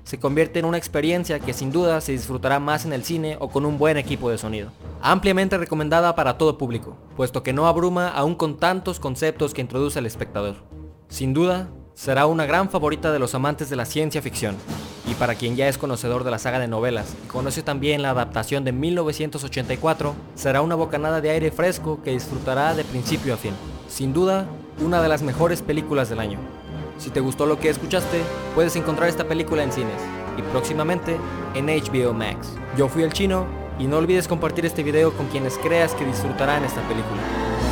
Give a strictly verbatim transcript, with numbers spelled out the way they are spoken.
se convierte en una experiencia que sin duda se disfrutará más en el cine o con un buen equipo de sonido. Ampliamente recomendada para todo público, puesto que no abruma aún con tantos conceptos que introduce el espectador. Sin duda, será una gran favorita de los amantes de la ciencia ficción, y para quien ya es conocedor de la saga de novelas y conoce también la adaptación de mil novecientos ochenta y cuatro, será una bocanada de aire fresco que disfrutará de principio a fin. Sin duda, una de las mejores películas del año. Si te gustó lo que escuchaste, puedes encontrar esta película en cines y próximamente en H B O Max. Yo fui el Chino y no olvides compartir este video con quienes creas que disfrutarán esta película.